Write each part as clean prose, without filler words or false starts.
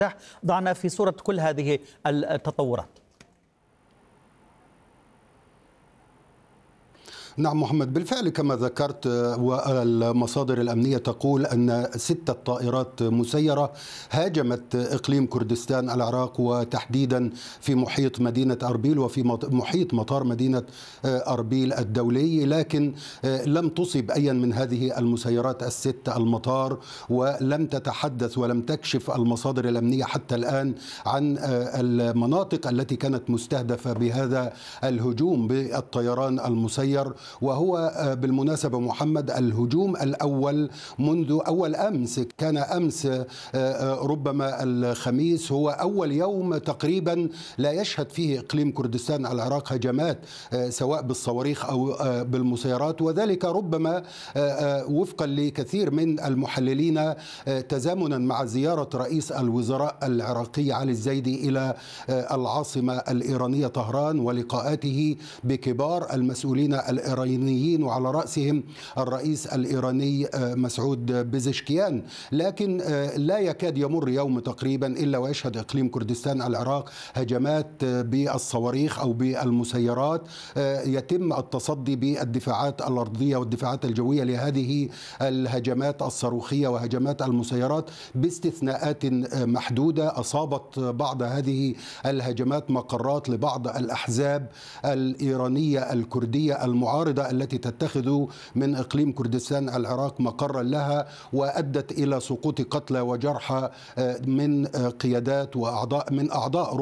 ضعنا في صورة كل هذه التطورات. نعم محمد، بالفعل كما ذكرت، والمصادر الأمنية تقول أن 6 طائرات مسيرة هاجمت إقليم كردستان العراق، وتحديدا في محيط مدينة أربيل وفي محيط مطار مدينة أربيل الدولي، لكن لم تصب أي من هذه المسيرات ال6 المطار، ولم تتحدث ولم تكشف المصادر الأمنية حتى الآن عن المناطق التي كانت مستهدفة بهذا الهجوم بالطيران المسير. وهو بالمناسبة محمد الهجوم الأول منذ أول أمس، كان أمس ربما الخميس هو أول يوم تقريبا لا يشهد فيه إقليم كردستان العراق هجمات سواء بالصواريخ أو بالمسيرات، وذلك ربما وفقا لكثير من المحللين تزامنا مع زيارة رئيس الوزراء العراقي علي الزيدي إلى العاصمة الإيرانية طهران ولقاءاته بكبار المسؤولين الإيرانيين، وعلى رأسهم الرئيس الإيراني مسعود بزشكيان. لكن لا يكاد يمر يوم تقريبا إلا ويشهد إقليم كردستان العراق هجمات بالصواريخ أو بالمسيرات، يتم التصدي بالدفاعات الأرضية والدفاعات الجوية لهذه الهجمات الصاروخية وهجمات المسيرات، باستثناءات محدودة. أصابت بعض هذه الهجمات مقرات لبعض الأحزاب الإيرانية الكردية المعارضة التي تتخذ من إقليم كردستان العراق مقرا لها، وأدت إلى سقوط قتلى وجرحى من قيادات وأعضاء من أعضاء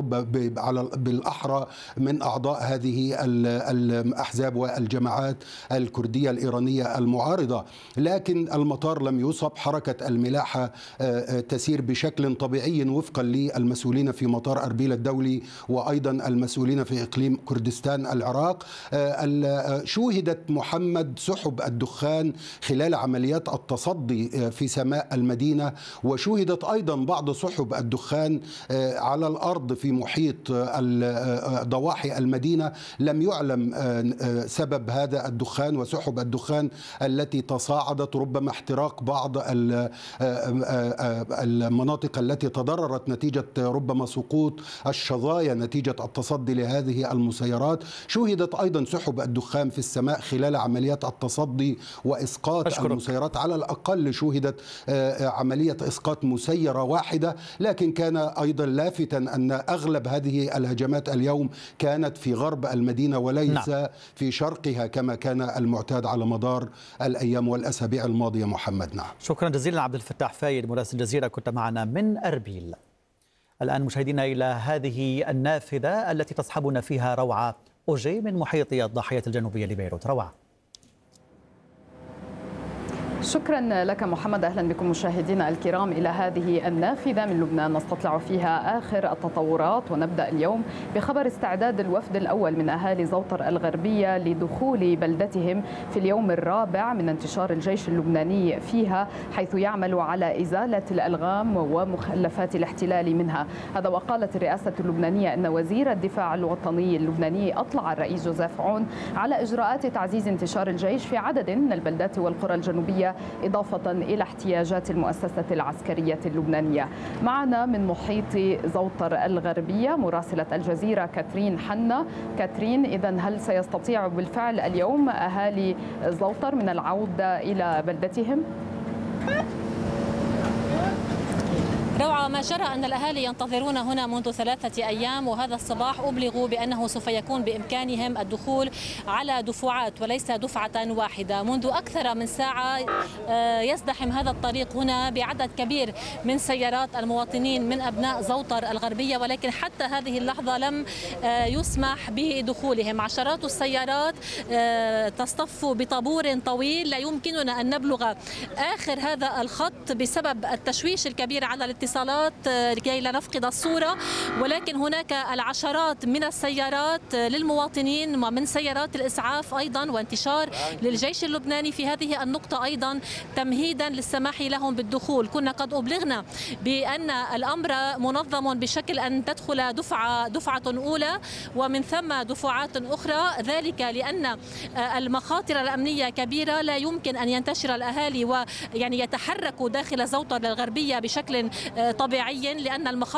بالأحرى من أعضاء هذه الأحزاب والجماعات الكردية الإيرانية المعارضة. لكن المطار لم يصب، حركة الملاحة تسير بشكل طبيعي وفقا للمسؤولين في مطار أربيل الدولي وأيضا المسؤولين في إقليم كردستان العراق. شوهدت محمد سحب الدخان خلال عمليات التصدي في سماء المدينة، وشوهدت أيضا بعض سحب الدخان على الأرض في محيط ضواحي المدينة. لم يعلم سبب هذا الدخان وسحب الدخان التي تصاعدت، ربما احتراق بعض المناطق التي تضررت نتيجة ربما سقوط الشظايا نتيجة التصدي لهذه المسيرات. شوهدت أيضا سحب الدخان في السماء خلال عمليات التصدي وإسقاط المسيرات. على الأقل شوهدت عملية إسقاط مسيرة واحدة، لكن كان أيضا لافتا أن أغلب هذه الهجمات اليوم كانت في غرب المدينة وليس في شرقها كما كان المعتاد على مدار الأيام والأسابيع الماضية. محمد. نعم، شكرا جزيلا عبد الفتاح فايد مراسل الجزيرة، كنت معنا من أربيل. الآن مشاهدينا إلى هذه النافذة التي تصحبنا فيها روعة أوجي من محيط الضاحية الجنوبية لبيروت. روعة. شكرا لك محمد. أهلا بكم مشاهدينا الكرام إلى هذه النافذة من لبنان نستطلع فيها آخر التطورات، ونبدأ اليوم بخبر استعداد الوفد الأول من أهالي زوطر الغربية لدخول بلدتهم في اليوم الرابع من انتشار الجيش اللبناني فيها، حيث يعمل على إزالة الألغام ومخلفات الاحتلال منها. هذا وقالت الرئاسة اللبنانية أن وزير الدفاع الوطني اللبناني أطلع الرئيس جوزيف عون على إجراءات تعزيز انتشار الجيش في عدد من البلدات والقرى الجنوبية، إضافة إلى احتياجات المؤسسة العسكرية اللبنانية. معنا من محيط زوطر الغربية مراسلة الجزيرة كاترين حنا. كاترين، إذن هل سيستطيع بالفعل اليوم أهالي زوطر من العودة إلى بلدتهم؟ روعة، ما جرى أن الأهالي ينتظرون هنا منذ 3 أيام، وهذا الصباح أبلغوا بأنه سوف يكون بإمكانهم الدخول على دفعات وليس دفعة واحدة. منذ أكثر من ساعة يزدحم هذا الطريق هنا بعدد كبير من سيارات المواطنين من أبناء زوطر الغربية، ولكن حتى هذه اللحظة لم يسمح بدخولهم. عشرات السيارات تصطف بطابور طويل، لا يمكننا أن نبلغ آخر هذا الخط بسبب التشويش الكبير على الاتصالات لكي لا نفقد الصورة، ولكن هناك العشرات من السيارات للمواطنين ومن سيارات الإسعاف أيضا، وانتشار للجيش اللبناني في هذه النقطة أيضا تمهيدا للسماح لهم بالدخول. كنا قد أبلغنا بأن الأمر منظم بشكل أن تدخل دفعة أولى ومن ثم دفعات أخرى، ذلك لأن المخاطر الأمنية كبيرة، لا يمكن أن ينتشر الأهالي ويعني يتحركوا داخل زوطر الغربية بشكل طبيعي، لأن المخاطر